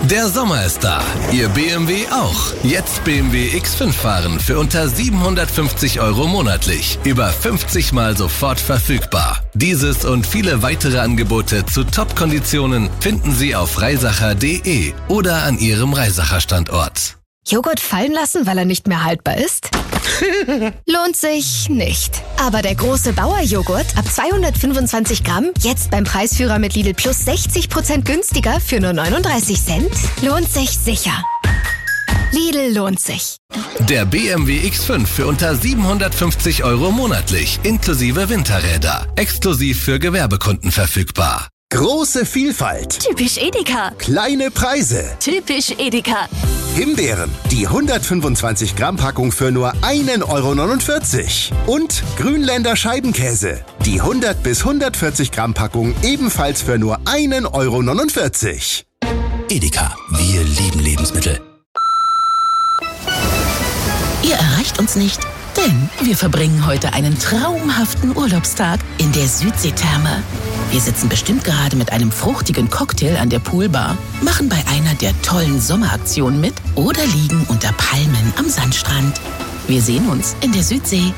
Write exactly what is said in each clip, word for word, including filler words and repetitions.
Der Sommer ist da. Ihr B M W auch. Jetzt B M W X fünf fahren für unter siebenhundertfünfzig Euro monatlich. Über fünfzig Mal sofort verfügbar. Dieses und viele weitere Angebote zu Top-Konditionen finden Sie auf reisacher punkt de oder an Ihrem Reisacher Standort. Joghurt fallen lassen, weil er nicht mehr haltbar ist? Lohnt sich nicht. Aber der große Bauer-Joghurt ab zweihundertfünfundzwanzig Gramm, jetzt beim Preisführer mit Lidl Plus sechzig Prozent günstiger für nur neununddreißig Cent, lohnt sich sicher. Lidl lohnt sich. Der B M W X fünf für unter siebenhundertfünfzig Euro monatlich, inklusive Winterräder. Exklusiv für Gewerbekunden verfügbar. Große Vielfalt. Typisch Edeka. Kleine Preise. Typisch Edeka. Himbeeren, die hundertfünfundzwanzig Gramm Packung für nur ein Euro neunundvierzig. Und Grünländer Scheibenkäse, die hundert bis hundertvierzig Gramm Packung ebenfalls für nur ein Euro neunundvierzig. Edeka, wir lieben Lebensmittel. Ihr erreicht uns nicht, denn wir verbringen heute einen traumhaften Urlaubstag in der Südseetherme. Wir sitzen bestimmt gerade mit einem fruchtigen Cocktail an der Poolbar, machen bei einer der tollen Sommeraktionen mit oder liegen unter Palmen am Sandstrand. Wir sehen uns in der Südsee.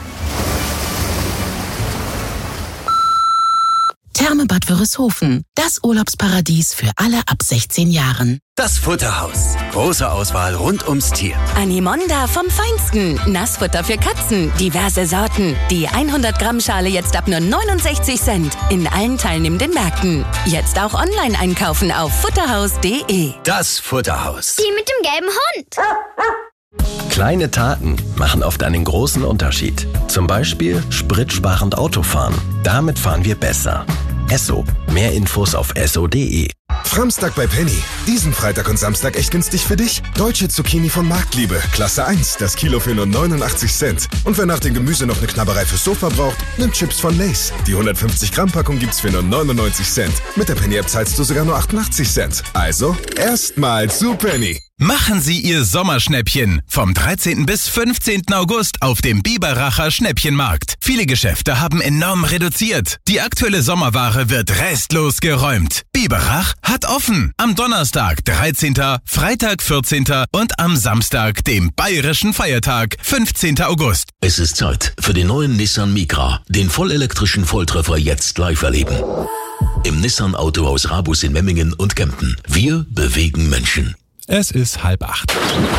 Therme Bad Wörishofen, das Urlaubsparadies für alle ab sechzehn Jahren. Das Futterhaus. Große Auswahl rund ums Tier. Animonda vom Feinsten. Nassfutter für Katzen. Diverse Sorten. Die hundert Gramm Schale jetzt ab nur neunundsechzig Cent. In allen teilnehmenden Märkten. Jetzt auch online einkaufen auf futterhaus punkt de. Das Futterhaus. Die mit dem gelben Hund. Kleine Taten machen oft einen großen Unterschied. Zum Beispiel spritsparend Autofahren. Damit fahren wir besser. Esso. Mehr Infos auf esso punkt de. Framstag bei Penny. Diesen Freitag und Samstag echt günstig für dich. Deutsche Zucchini von Marktliebe. Klasse eins. Das Kilo für nur neunundachtzig Cent. Und wer nach dem Gemüse noch eine Knabberei fürs Sofa braucht, nimmt Chips von Lay's. Die hundertfünfzig Gramm Packung gibt's für nur neunundneunzig Cent. Mit der Penny-App zahlst du sogar nur achtundachtzig Cent. Also, erstmal zu Penny. Machen Sie Ihr Sommerschnäppchen vom dreizehnten bis fünfzehnten August auf dem Biberacher Schnäppchenmarkt. Viele Geschäfte haben enorm reduziert. Die aktuelle Sommerware wird restlos geräumt. Biberach hat offen. Am Donnerstag, dreizehnten, Freitag, vierzehnten und am Samstag, dem bayerischen Feiertag, fünfzehnten August. Es ist Zeit für den neuen Nissan Micra, den vollelektrischen Volltreffer jetzt live erleben. Im Nissan Autohaus Rabus in Memmingen und Kempten. Wir bewegen Menschen. Es ist halb acht.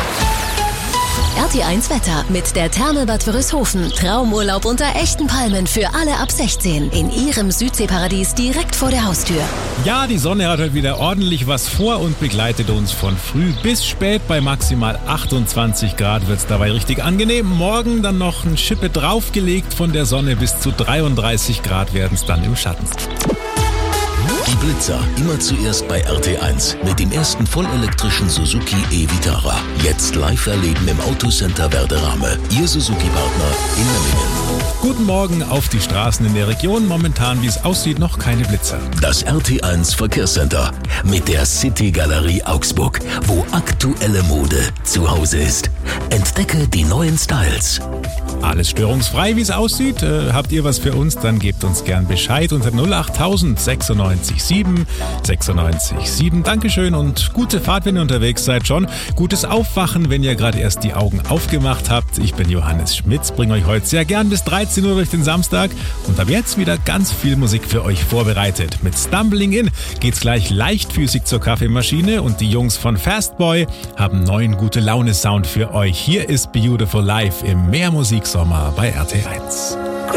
R T eins Wetter mit der Therme Bad Wörishofen. Traumurlaub unter echten Palmen für alle ab sechzehn. In Ihrem Südseeparadies direkt vor der Haustür. Ja, die Sonne hat heute wieder ordentlich was vor und begleitet uns von früh bis spät. Bei maximal achtundzwanzig Grad wird es dabei richtig angenehm. Morgen dann noch ein Schippe draufgelegt von der Sonne. Bis zu dreiunddreißig Grad werden es dann im Schatten. Die Blitzer immer zuerst bei R T eins mit dem ersten vollelektrischen Suzuki e-Vitara. Jetzt live erleben im Autocenter Werderame. Ihr Suzuki-Partner in Memmingen. Guten Morgen auf die Straßen in der Region. Momentan, wie es aussieht, noch keine Blitzer. Das R T eins Verkehrscenter mit der City Galerie Augsburg, wo aktuelle Mode zu Hause ist. Entdecke die neuen Styles. Alles störungsfrei, wie es aussieht. Äh, habt ihr was für uns, dann gebt uns gern Bescheid unter null achttausend sechsundneunzig sieben sechsundneunzig sieben. Dankeschön und gute Fahrt, wenn ihr unterwegs seid schon. Gutes Aufwachen, wenn ihr gerade erst die Augen aufgemacht habt. Ich bin Johannes Schmitz, bringe euch heute sehr gern bis dreizehn Uhr durch den Samstag und habe jetzt wieder ganz viel Musik für euch vorbereitet. Mit Stumbling In geht's gleich leichtfüßig zur Kaffeemaschine und die Jungs von Fastboy haben neuen Gute-Laune-Sound für euch. Hier ist Beautiful Life im Mehrmusiksommer bei R T eins.